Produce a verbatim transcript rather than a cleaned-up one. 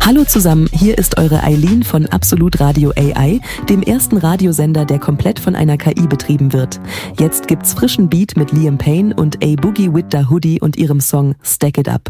Hallo zusammen, hier ist eure Eileen von Absolut Radio A I, dem ersten Radiosender, der komplett von einer K I betrieben wird. Jetzt gibt's frischen Beat mit Liam Payne und A Boogie with da Hoodie und ihrem Song Stack It Up.